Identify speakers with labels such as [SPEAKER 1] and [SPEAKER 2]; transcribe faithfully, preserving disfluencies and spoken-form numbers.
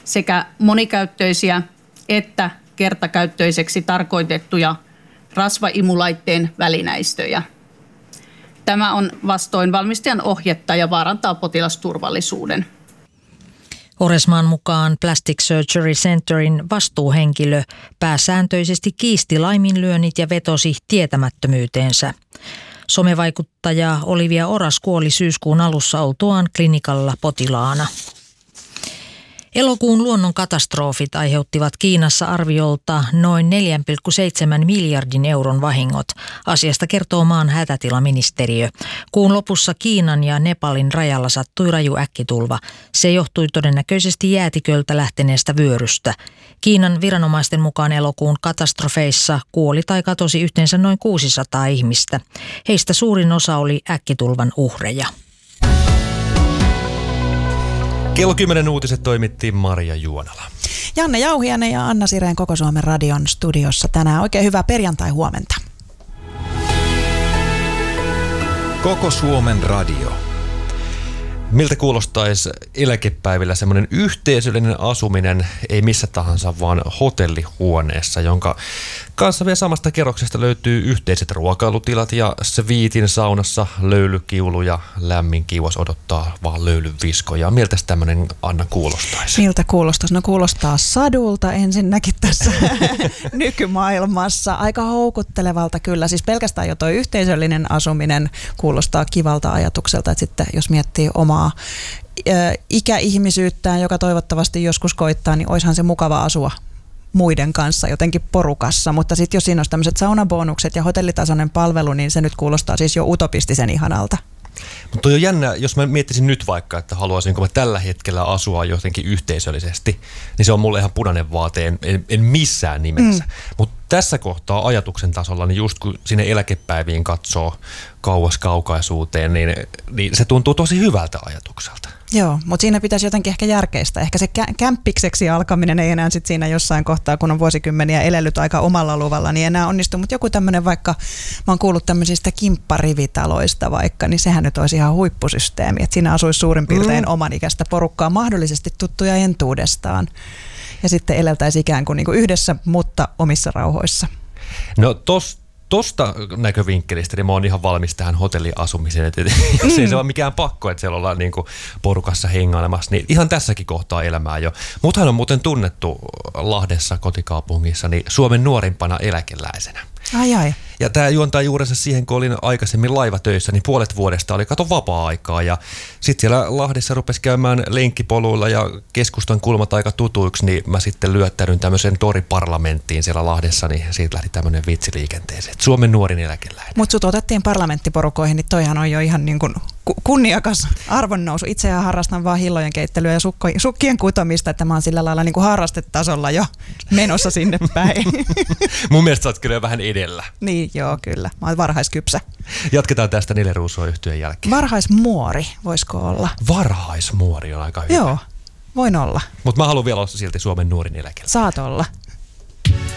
[SPEAKER 1] sekä monikäyttöisiä että kertakäyttöiseksi tarkoitettuja rasvaimulaitteen välineistöjä. Tämä on vastoin valmistajan ohjetta ja vaarantaa potilasturvallisuuden.
[SPEAKER 2] Oresmaan mukaan Plastic Surgery Centerin vastuuhenkilö pääsääntöisesti kiisti laiminlyönnit ja vetosi tietämättömyyteensä. Somevaikuttaja Olivia Oras kuoli syyskuun alussa oltuaan klinikalla potilaana. Elokuun luonnonkatastrofit aiheuttivat Kiinassa arviolta noin neljä pilkku seitsemän miljardin euron vahingot. Asiasta kertoo maan hätätilaministeriö. Kuun lopussa Kiinan ja Nepalin rajalla sattui raju äkkitulva. Se johtui todennäköisesti jäätiköltä lähteneestä vyörystä. Kiinan viranomaisten mukaan elokuun katastrofeissa kuoli tai katosi yhteensä noin kuusisataa ihmistä. Heistä suurin osa oli äkkitulvan uhreja.
[SPEAKER 3] Kello kymmenen uutiset toimitti Maria Juonala.
[SPEAKER 4] Janne Jauhiainen ja Anna Sireen Koko Suomen radion studiossa tänään. Oikein hyvää perjantai-huomenta.
[SPEAKER 5] Koko Suomen radio.
[SPEAKER 3] Miltä kuulostaisi eläkepäivillä semmoinen yhteisöllinen asuminen, ei missä tahansa, vaan hotellihuoneessa, jonka kanssa vielä samasta kerroksesta löytyy yhteiset ruokailutilat ja sviitin saunassa löylykiulu ja lämmin kiuas odottaa vaan löylyviskoja. Miltä tämmöinen, Anna, kuulostaisi?
[SPEAKER 4] Miltä kuulostaisi? No kuulostaa sadulta ensinnäkin tässä nykymaailmassa. Aika houkuttelevalta kyllä. Siis pelkästään jo toi yhteisöllinen asuminen kuulostaa kivalta ajatukselta, että sitten jos miettii omaa ikäihmisyyttään, joka toivottavasti joskus koittaa, niin olisihan se mukava asua muiden kanssa jotenkin porukassa, mutta sitten jos siinä olisi tämmöiset saunabonukset ja hotellitasoinen palvelu, niin se nyt kuulostaa siis jo utopistisen ihanalta.
[SPEAKER 3] Mutta on jännä, jos mä miettisin nyt vaikka, että haluaisinko mä tällä hetkellä asua jotenkin yhteisöllisesti, niin se on mulle ihan punainen vaate, en, en missään nimessä. Mm. Mutta tässä kohtaa ajatuksen tasolla, niin just kun sinne eläkepäiviin katsoo kauas kaukaisuuteen, niin, niin se tuntuu tosi hyvältä ajatukselta.
[SPEAKER 4] Joo, mutta siinä pitäisi jotenkin ehkä järkeistä. Ehkä se kä- kämppikseksi alkaminen ei enää sit siinä jossain kohtaa, kun on vuosikymmeniä elellyt aika omalla luvalla, niin enää onnistu. Mutta joku tämmöinen vaikka, mä oon kuullut tämmöisistä kimpparivitaloista vaikka, niin sehän nyt olisi ihan huippusysteemi. Että siinä asuisi suurin piirtein mm. oman ikäistä porukkaa, mahdollisesti tuttuja entuudestaan. Ja sitten eleltäisiin ikään kuin, niin kuin yhdessä, mutta omissa rauhoissa.
[SPEAKER 3] No tos, tosta näkövinkkelistä niin mä oon ihan valmis tähän hotelliasumiseen. Että jos mm. ei se ole mikään pakko, että siellä ollaan niin kuin porukassa hengailemassa, niin ihan tässäkin kohtaa elämää jo. Muthan on muuten tunnettu Lahdessa kotikaupungissa niin Suomen nuorimpana eläkeläisenä.
[SPEAKER 4] Ai ai.
[SPEAKER 3] Ja tämä juontaa juurensa siihen, kun olin aikaisemmin laivatöissä, niin puolet vuodesta oli kato vapaa-aikaa. Ja sitten siellä Lahdessa rupesi käymään lenkkipoluilla ja keskustan kulmat aika tutuiksi, niin mä sitten lyöttäydyn tämmöiseen toriparlamenttiin siellä Lahdessa, niin siitä lähti tämmöinen vitsiliikenteeseen. Suomen nuorin eläkeläinen.
[SPEAKER 4] Mutta sut otettiin parlamenttiporukoihin, niin toihan on jo ihan niin kuin kunniakas arvonnousu. Itseään harrastan vaan hillojen keittelyä ja sukko, sukkien kutomista, että mä oon sillä lailla niin kuin harrastetasolla jo menossa sinne päin.
[SPEAKER 3] Mun mielestä sä oot kyllä vähän edellä.
[SPEAKER 4] Niin, joo, kyllä. Mä oon varhaiskypsä.
[SPEAKER 3] Jatketaan tästä Nile Ruusuo-yhtyeen jälkeen.
[SPEAKER 4] Varhaismuori, voisiko olla?
[SPEAKER 3] Varhaismuori on aika hyvä.
[SPEAKER 4] Joo, voin olla.
[SPEAKER 3] Mutta mä haluan vielä olla silti Suomen nuorin eläkeläinen.
[SPEAKER 4] Saat olla.